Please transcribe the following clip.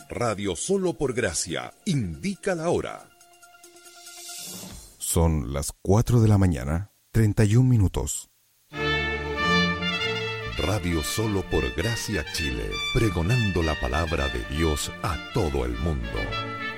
Radio Solo por Gracia indica la hora. Son las 4 de la mañana, 31 minutos. Radio Solo por Gracia Chile, pregonando la palabra de Dios a todo el mundo.